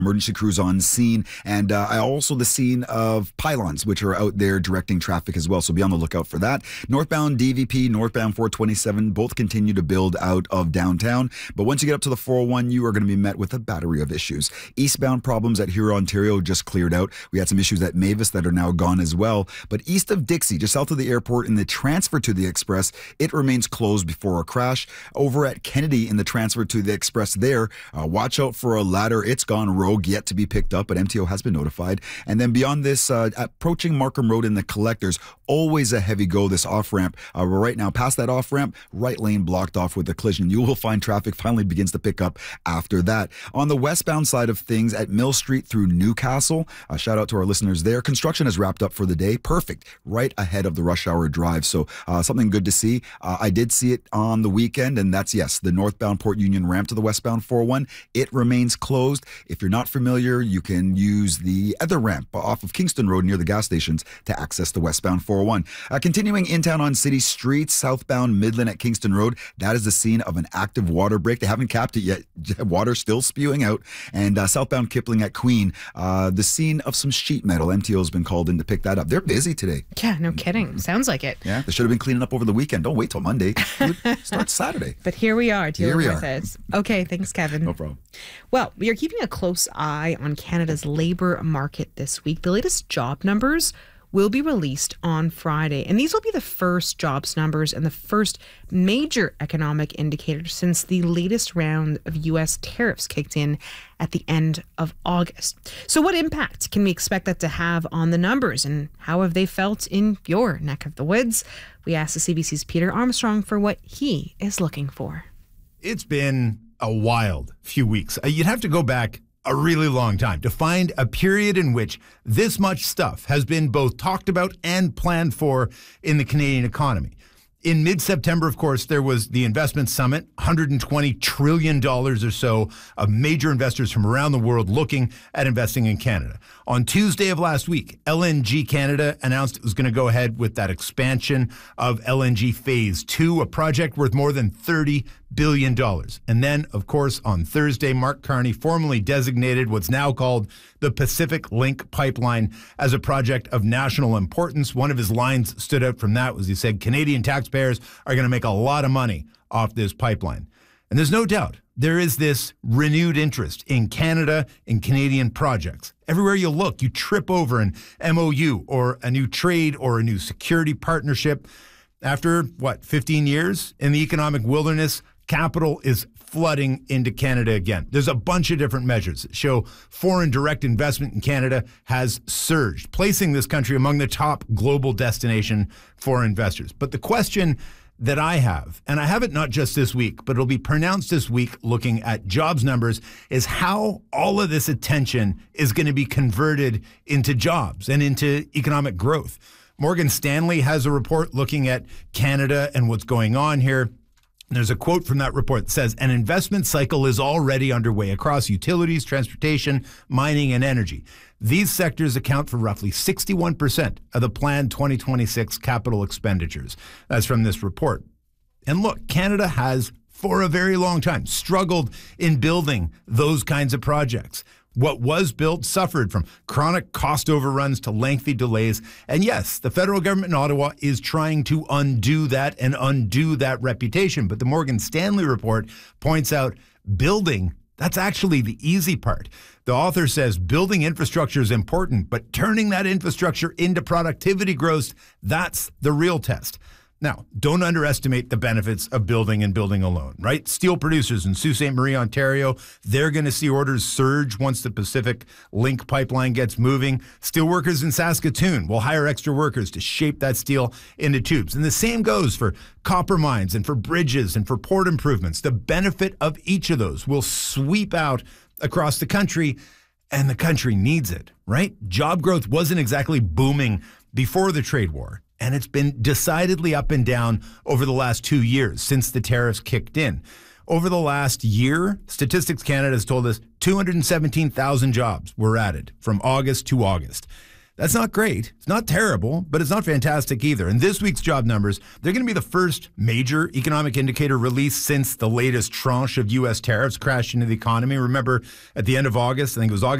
emergency crews on scene, and also the scene of pylons, which are out there directing traffic as well. So be on the lookout for that. Northbound DVP, northbound 427, both continue to build out of downtown. But once you get up to the 401, you are going to be met with a battery of issues. Eastbound problems at Huron, Ontario just cleared out. We had some issues at Mavis that are now gone as well. But east of Dixie, just south of the airport in the transfer to the Express, it remains closed before a crash. Over at Kennedy in the transfer to the Express there, watch out for a ladder. It's gone rogue, yet to be picked up, but MTO has been notified. And then beyond this, approaching Markham Road in the Collectors, always a heavy go, this off-ramp. We're right now past that off-ramp, right lane blocked off with a collision. You will find traffic finally begins to pick up after that. On the westbound side of things, at Mill Street through Newcastle, shout out to our listeners there. Construction has wrapped up for the day. Perfect. Right ahead of the rush hour drive. So something good to see. I did see it on the weekend, and that's, yes, the northbound Port Union ramp to the westbound 401. It remains closed. If you're not familiar, you can use the other ramp off of Kingston Road near the gas stations to access the westbound 401. Continuing in town on city streets, southbound Midland at Kingston Road, that is the scene of an active water break. They haven't capped it yet. Water still spewing out. And southbound Kipling at Queen, the scene of some sheet metal. MTO has been called in to pick that up. They're busy today. Yeah, no kidding. Sounds like it. Yeah, they should have been cleaning up over the weekend. Don't wait till Monday. Start Saturday. But here we are dealing with it. Okay, thanks, Kevin. No problem. Well, we are keeping a close eye on Canada's labour market this week. The latest job numbers will be released on Friday, and these will be the first jobs numbers and the first major economic indicator since the latest round of U.S. tariffs kicked in at the end of August. So what impact can we expect that to have on the numbers, and how have they felt in your neck of the woods? We asked the CBC's Peter Armstrong for what he is looking for. It's been a wild few weeks. You'd have to go back a really long time to find a period in which this much stuff has been both talked about and planned for in the Canadian economy. In mid-September, of course, there was the investment summit, $120 trillion or so of major investors from around the world looking at investing in Canada. On Tuesday of last week, LNG Canada announced it was going to go ahead with that expansion of LNG Phase 2, a project worth more than $30 billion. And then, of course, on Thursday, Mark Carney formally designated what's now called the Pacific Link Pipeline as a project of national importance. One of his lines stood out from that was he said, Canadian taxpayers are going to make a lot of money off this pipeline. And there's no doubt there is this renewed interest in Canada and Canadian projects. Everywhere you look, you trip over an MOU or a new trade or a new security partnership. After, 15 years in the economic wilderness, capital is flooding into Canada again. There's a bunch of different measures that show foreign direct investment in Canada has surged, placing this country among the top global destination for investors. But the question that I have, and I have it not just this week, but it'll be pronounced this week looking at jobs numbers, is how all of this attention is going to be converted into jobs and into economic growth. Morgan Stanley has a report looking at Canada and what's going on here. There's a quote from that report that says, an investment cycle is already underway across utilities, transportation, mining, and energy. These sectors account for roughly 61% of the planned 2026 capital expenditures. That's from this report. And look, Canada has, for a very long time, struggled in building those kinds of projects. What was built suffered from chronic cost overruns to lengthy delays. And yes, the federal government in Ottawa is trying to undo that and undo that reputation. But the Morgan Stanley report points out building, that's actually the easy part. The author says building infrastructure is important, but turning that infrastructure into productivity growth, that's the real test. Now, don't underestimate the benefits of building and building alone, right? Steel producers in Sault Ste. Marie, Ontario, they're going to see orders surge once the Pacific Link pipeline gets moving. Steel workers in Saskatoon will hire extra workers to shape that steel into tubes. And the same goes for copper mines and for bridges and for port improvements. The benefit of each of those will sweep out across the country, and the country needs it, right? Job growth wasn't exactly booming before the trade war. And it's been decidedly up and down over the last 2 years since the tariffs kicked in. Over the last year, Statistics Canada has told us 217,000 jobs were added from August to August. That's not great. It's not terrible, but it's not fantastic either. And this week's job numbers, they're going to be the first major economic indicator released since the latest tranche of U.S. tariffs crashed into the economy. Remember, at the end of August, I think it was August